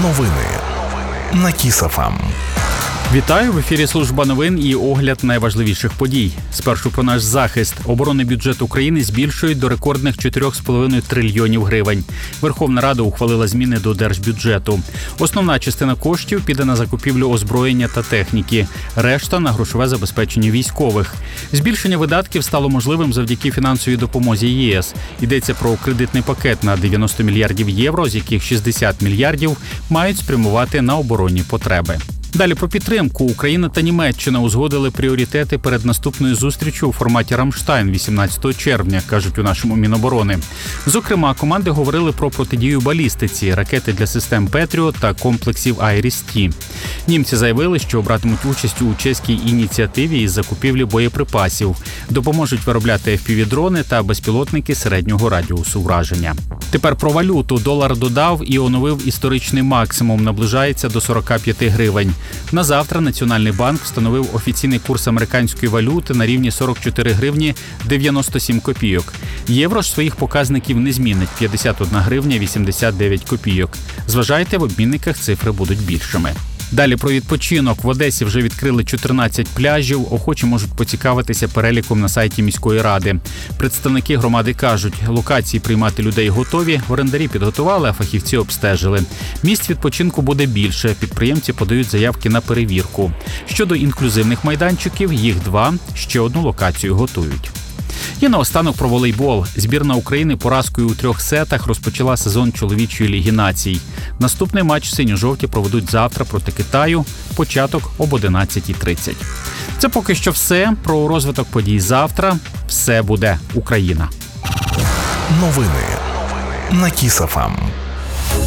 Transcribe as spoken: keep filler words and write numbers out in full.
Новини на Кіс.ФМ. Вітаю! В ефірі служба новин і огляд найважливіших подій. Спершу про наш захист. Оборонний бюджет України збільшують до рекордних чотири з половиною трильйонів гривень. Верховна Рада ухвалила зміни до держбюджету. Основна частина коштів піде на закупівлю озброєння та техніки. Решта – на грошове забезпечення військових. Збільшення видатків стало можливим завдяки фінансовій допомозі ЄС. Йдеться про кредитний пакет на дев'яносто мільярдів євро, з яких шістдесят мільярдів мають спрямувати на оборонні потреби. Далі про підтримку. Україна та Німеччина узгодили пріоритети перед наступною зустрічю у форматі «Рамштайн» вісімнадцятого червня, кажуть у нашому Міноборони. Зокрема, команди говорили про протидію балістиці, ракети для систем «Петріот» та комплексів «Айріс-Ті». Німці заявили, що братимуть участь у чеській ініціативі із закупівлі боєприпасів, допоможуть виробляти еф пі ві-дрони та безпілотники середнього радіусу враження. Тепер про валюту. Долар додав і оновив історичний максимум, наближається до сорок п'ять гривень. На завтра Національний банк встановив офіційний курс американської валюти на рівні сорок чотири гривні дев'яносто сім копійок. Євро ж своїх показників не змінить – п'ятдесят одна гривня вісімдесят дев'ять копійок. Зважайте, в обмінниках цифри будуть більшими. Далі про відпочинок. В Одесі вже відкрили чотирнадцять пляжів. Охочі можуть поцікавитися переліком на сайті міської ради. Представники громади кажуть, локації приймати людей готові, орендарі підготували, а фахівці обстежили. Місць відпочинку буде більше. Підприємці подають заявки на перевірку. Щодо інклюзивних майданчиків, їх два, ще одну локацію готують. І наостанок про волейбол. Збірна України поразкою у трьох сетах розпочала сезон чоловічої ліги націй. Наступний матч синьо-жовті проведуть завтра проти Китаю. Початок об одинадцятій тридцять. Це поки що все. Про розвиток подій завтра. Все буде Україна. Новини на Кіс.ФМ.